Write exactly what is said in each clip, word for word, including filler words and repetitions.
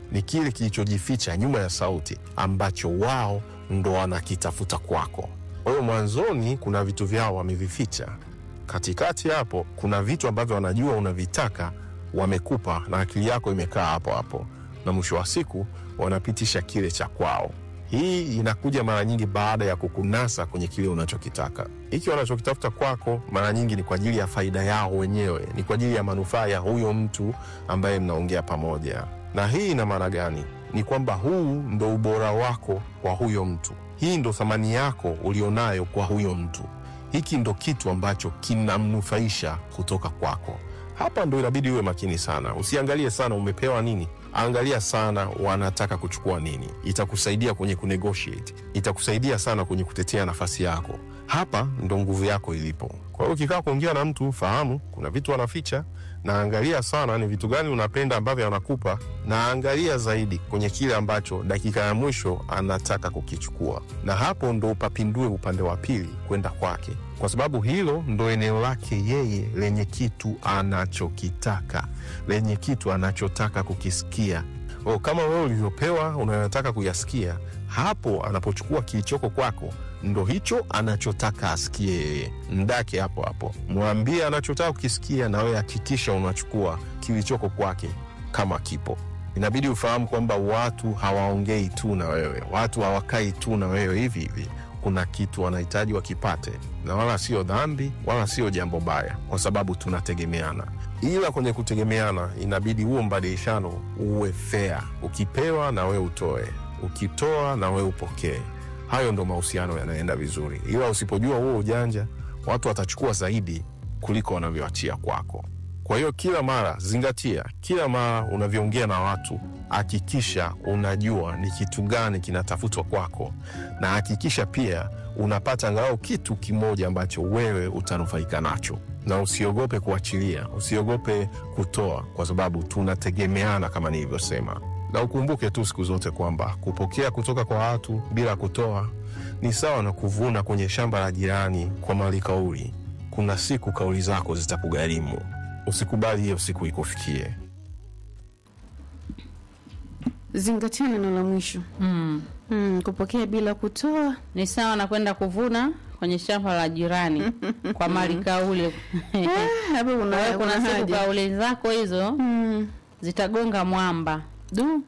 ni kile kilichojificha nyuma ya sauti ambacho wao ndo wanakitafuta kwako. Kwa hiyo mwanzoni kuna vitu vyao wamevificha, katikati hapo kuna vitu ambavyo wanajua unavitaka, wamekupa na akili yako imekaa hapo hapo, na mwisho wa siku wanapitisha kile cha kwao. Hii inakuja mara nyingi baada ya kukunasa kwenye kile unachokitaka. Hiki wanachokitafuta kwako mara nyingi ni kwa ajili ya faida yao wenyewe, ni kwa ajili ya manufaa ya huyo mtu ambaye mnaongea pamoja. Na hii ina maana gani? Ni kwamba huu ndo ubora wako kwa huyo mtu, hii ndo thamani yako ulionayo kwa huyo mtu, hiki ndo kitu ambacho kinamnufaisha kutoka kwako. Hapa ndo inabidi uwe makini sana. Usiangalie sana umepewa nini, angalia sana wanataka kuchukua nini. Itakusaidia kwenye kunegotiate, itakusaidia sana kwenye kutetea nafasi yako. Hapa ndo nguvu yako ilipo. Kwa hiyo ukikaa kuongea na mtu, fahamu kuna vitu wanaficha, na angalia sana ni vitu gani unapenda ambavyo anakupa, na angalia zaidi kwenye kile ambacho dakika ya mwisho anataka kukichukua. Na hapo ndo upapindue upande wa pili kwenda kwake, kwa sababu hilo ndo eneo lake yeye lenye kitu anachokitaka, lenye kitu anachotaka kukisikia. O, kama wewe ulivyopewa unayotaka kuyasikia, hapo anapochukua kilichoko kwako ndo hicho anachotaka asikie yeye. Ndake hapo hapo, mwambie anachotaka kukisikia, na wewe hakikisha unachukua kilichoko kwake kama kipo. Inabidi ufahamu kwamba watu hawaongei tu na wewe, watu hawakai tu na wewe hivi hivi. Kuna kitu wanahitaji wakipate, na wala sio dhambi wala sio jambo baya, kwa sababu tunategemeana. Ila kwenye kutegemeana inabidi huo mbadilishano uwe fair. Ukipewa na wewe utoe, ukitoa na wewe upokee. Hayo ndo mahusiano yanaenda vizuri. Ila usipojua huo ujanja, watu watachukua zaidi kuliko wanavyoachia kwako. Kwa hiyo kila mara zingatia, kila mara unavyoongea na watu, hakikisha unajua ni kitu gani kinatafutwa kwako, na hakikisha pia unapata angalau kitu kimoja ambacho wewe utanufaika nacho. Na usiogope kuachilia, usiogope kutoa, kwa sababu tunategemeana kama nilivyosema. Na ukumbuke tu siku zote kwamba kupokea kutoka kwa watu bila kutoa ni sawa na kuvuna kwenye shamba la jirani kwa mali kauli. Kuna siku kauli zako zitakugharimu. Usikubali hiyo siku ikufikie. Zingatia neno la mwisho. Mm. Mm, kupokea bila kutoa ni sawa na kwenda kuvuna kwenye shamba la jirani kwa mali kauli. Hapo una kuna siku kauli zako hizo mm. zitagonga mwamba. Du.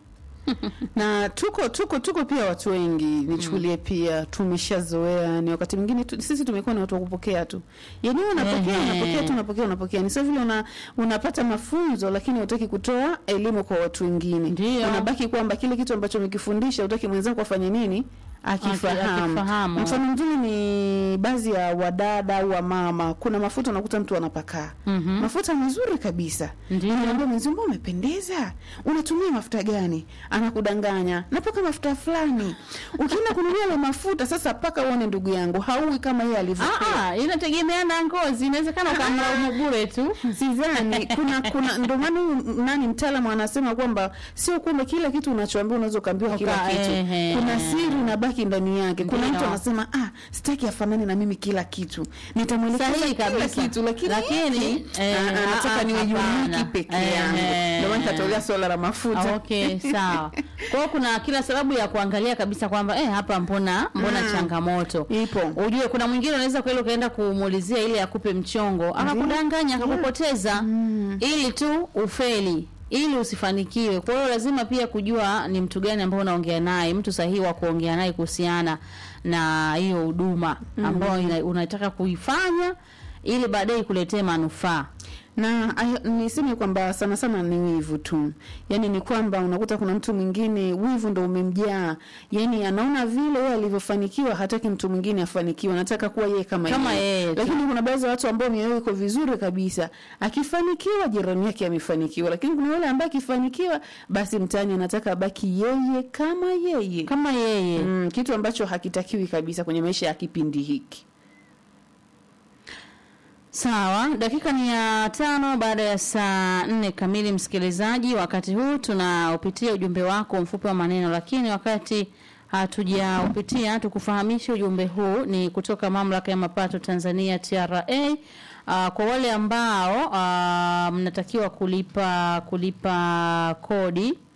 Na tuko tuko tuko pia watu wengi nichukulie mm. pia tumeshazoea, ni wakati mwingine tu, sisi tumekuwa na watu wa kupokea tu. Yaani unapokea unapokea tu unapokea unapokea. Ni sio vile una unapata mafunzo lakini hutaki kutoa elimu kwa watu wengine. Unabaki kwamba kile kitu ambacho umekifundisha hutaki mwenzako afanye nini? Akifahamu. Mfano mzuri ni baadhi ya wadada au wa mama, kuna mafuta unakuta mtu anapaka. Mm-hmm. Mafuta mazuri kabisa. Anaambia mwenzako umependeza. Unatumia mafuta gani? Anakudanganya. Napaka mafuta fulani. Ukienda kununua ile mafuta sasa paka uone ndugu yangu, haui kama yeye alivyokuwa. Ah ah, inategemeana ngozi, inawezekana kama bure tu. Sidhani kuna kuna ndio maana nani mtaalamu anasema kwamba sio kwamba kila kitu unachoambiwa unaweza kuambiwa kila kitu. Eh, eh, kuna siri na baki ndani yake. Kuna Ndino. mtu anasema ah sitaki afanane na mimi kila kitu. Nitamwelekeza kila kitu lakini lakini eh, anataka niwe unique peke yangu. Ndio maana katolea swala la mafuta. Okay, sawa. Kwa hiyo kuna kila sababu ya kuangalia kabisa kwamba eh hapa mbona mbona mm. changamoto ipo. Ujue kuna mwingine unaweza kweli kaenda kumuulizia ili akupe mchongo, akakudanganya akakupoteza mm. ili tu ufeli, ili usifanikiwe. Kwa hiyo lazima pia kujua ni mtu gani ambao unaongea naye, mtu sahihi wa kuongea naye kuhusiana na hiyo huduma ambayo mm. unataka kuifanya ili baadaye kuletee manufaa. Na niseme kwamba sana sana ni wivu tu. Yaani ni kwamba unakuta kuna mtu mwingine wivu ndo umemjaa. Yaani anaona vile yeye alivyofanikiwa, hataki mtu mwingine afanikiwe, anataka kuwa yeye kama yeye. Kama yeye. Lakini kuna baadhi ya watu ambao mioyo iko vizuri kabisa. Akifanikiwa jirani yake amefanikiwa, lakini kuna wale ambao akifanikiwa basi mtani anataka abaki yeye kama yeye. Kama yeye. Mm, kitu ambacho hakitakiwi kabisa kwenye maisha ya kipindi hiki. Sawa, dakika ni ya tano baada ya saa nne kamili msikilizaji. Wakati huu tunaupitia ujumbe wako mfupi wa maneno, lakini wakati hatujaupitia tukufahamisha ujumbe huu ni kutoka Mamlaka ya Mapato Tanzania T R A. Uh, kwa wale ambao uh, mnatakiwa kulipa kulipa kodi